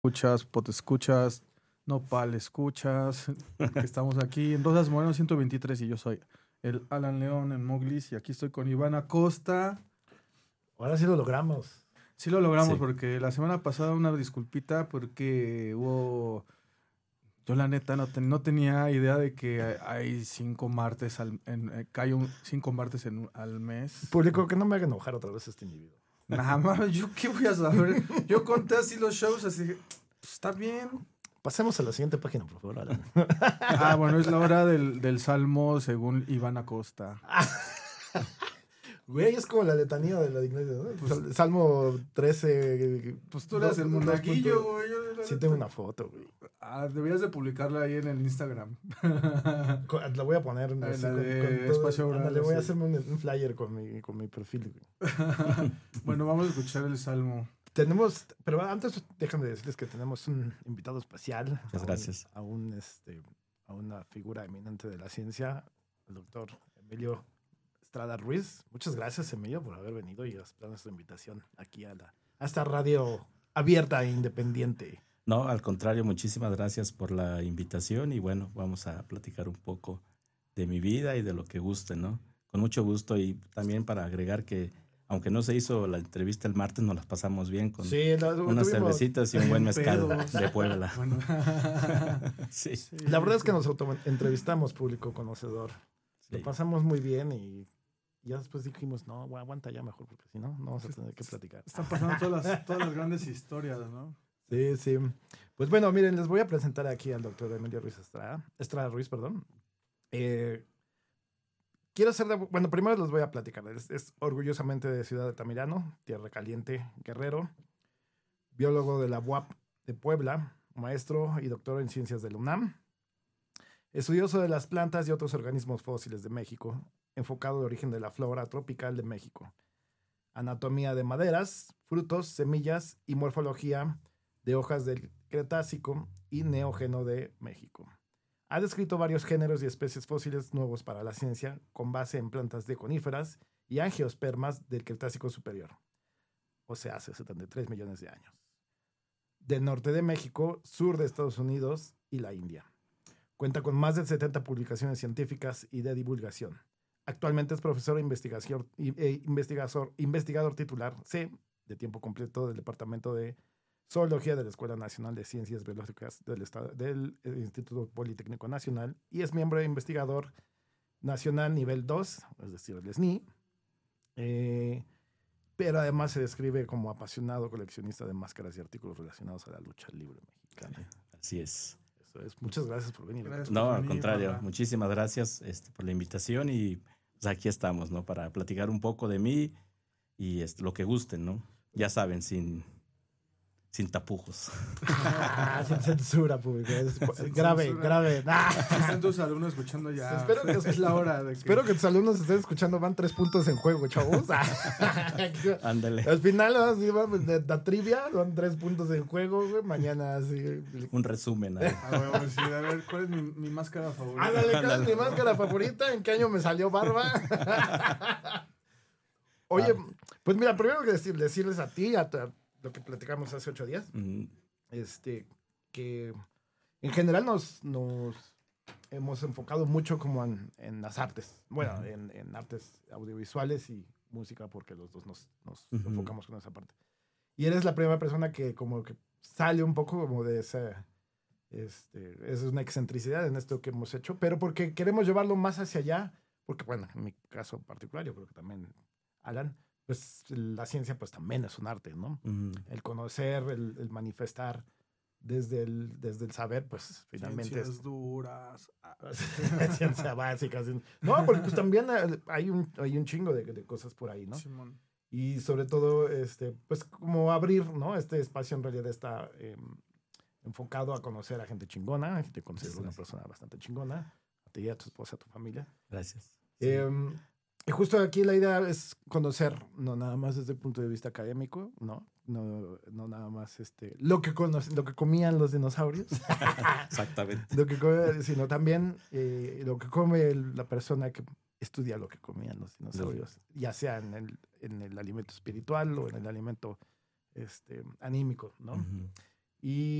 Escuchas, escuchas, Nopal escuchas, que estamos aquí en Rosas Moreno 123 y yo soy el Alan León en Moglis y aquí estoy con Iván Acosta. Ahora sí lo logramos. Sí lo logramos Sí. porque la semana pasada una disculpita porque hubo... Yo la neta no tenía idea de que hay 5 martes que hay 5 martes al mes. Público, que no me haga enojar otra vez este individuo. Nada más, ¿yo qué voy a saber? Yo conté así los shows, así que pues, está bien. Pasemos a la siguiente página, por favor, Alan. Bueno, es la hora del Salmo según Iván Acosta. Güey, es como la letanía de la iglesia, ¿no? Pues, Salmo 13. Pues tú eres el monaguillo, güey. Sí tengo una foto, güey. Deberías de publicarla ahí en el Instagram. La voy a poner en Espacio Oral, le voy a sí. hacerme un flyer con mi perfil, güey. Bueno, vamos a escuchar el Salmo. Pero antes déjame decirles que tenemos un invitado especial. Muchas gracias. A una figura eminente de la ciencia, el doctor Emilio Estrada Ruiz. Muchas gracias, Emilio, por haber venido y aceptar nuestra invitación aquí a esta radio abierta e independiente. No, al contrario, muchísimas gracias por la invitación y bueno, vamos a platicar un poco de mi vida y de lo que guste, ¿no? Con mucho gusto y también para agregar que aunque no se hizo la entrevista el martes, nos las pasamos bien con unas cervecitas y un buen mezcal de Puebla. Bueno. Sí. La verdad es que nos entrevistamos, público conocedor. Sí. Lo pasamos muy bien y ya después dijimos, no, aguanta ya mejor, porque si no, no vamos a tener que platicar. Están pasando todas las grandes historias, ¿no? Sí, sí. Pues bueno, miren, les voy a presentar aquí al doctor Emilio Ruiz Estrada Ruiz, perdón. Quiero hacer, bueno, primero les voy a platicar. Es orgullosamente de Ciudad de Altamirano, Tierra Caliente, Guerrero, biólogo de la UAP de Puebla, maestro y doctor en ciencias de la UNAM, estudioso de las plantas y otros organismos fósiles de México, enfocado al origen de la flora tropical de México, anatomía de maderas, frutos, semillas y morfología de hojas del Cretácico y Neógeno de México. Ha descrito varios géneros y especies fósiles nuevos para la ciencia con base en plantas de coníferas y angiospermas del Cretácico superior, o sea, hace 73 millones de años, del norte de México, sur de Estados Unidos y la India. Cuenta con más de 70 publicaciones científicas y de divulgación. Actualmente es profesor e investigador titular C de tiempo completo del Departamento de Zoología de la Escuela Nacional de Ciencias Biológicas del Instituto Politécnico Nacional y es miembro de investigador nacional nivel 2, es decir, el SNI, pero además se describe como apasionado coleccionista de máscaras y artículos relacionados a la lucha libre mexicana. Así es. Eso es. Muchas gracias por venir. Gracias. No, al contrario, muchísimas gracias por la invitación y pues aquí estamos, ¿no? Para platicar un poco de mí y lo que gusten, ¿no? Ya saben, sin tapujos. Sin censura, público. Grave. Están tus alumnos escuchando ya. Espero que es la hora de que... Espero que tus alumnos estén escuchando. Van 3 puntos en juego, chavos. Ándale. Al final, así, de la trivia, van 3 puntos en juego, güey. Mañana, así. Un resumen. ¿Eh? Bueno, sí, a ver, ¿cuál es mi máscara favorita? Ándale, ¿cuál es mi máscara favorita? ¿En qué año me salió barba? Oye, pues mira, primero que decirles a ti, lo que platicamos hace 8 días, que en general nos hemos enfocado mucho como en las artes, bueno, en artes audiovisuales y música, porque los dos nos enfocamos con esa parte. Y eres la primera persona que como que sale un poco como de esa, es una excentricidad en esto que hemos hecho, pero porque queremos llevarlo más hacia allá, porque bueno, en mi caso particular, yo creo que también Alan, pues la ciencia pues también es un arte, ¿no? El conocer, el manifestar desde el saber, pues finalmente Ciencias duras. ciencia básica. No, porque pues también hay un chingo de cosas por ahí, ¿no? Simón. Y sobre todo, pues como abrir, ¿no? Este espacio en realidad está enfocado a conocer a gente chingona. Te considero una persona bastante chingona. A ti, a tu esposa, a tu familia. Gracias. Y justo aquí la idea es conocer, no nada más desde el punto de vista académico, no nada más lo que comían los dinosaurios. Exactamente. Sino también lo que come la persona que estudia lo que comían los dinosaurios, ya sea en el alimento espiritual o en el alimento anímico, ¿no? Y